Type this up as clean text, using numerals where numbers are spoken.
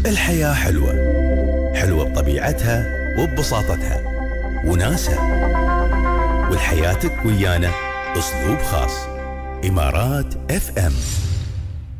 الحياة حلوة، حلوة بطبيعتها وببساطتها وناسها، والحياتك ويانا أسلوب خاص. إمارات FM.